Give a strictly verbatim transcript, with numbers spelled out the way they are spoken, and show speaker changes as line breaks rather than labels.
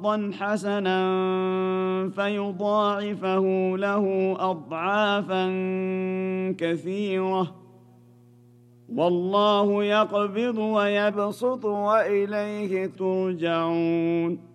قرضا حسنا فيضاعفه له أضعافا كثيرة والله يقبض ويبسط وإليه ترجعون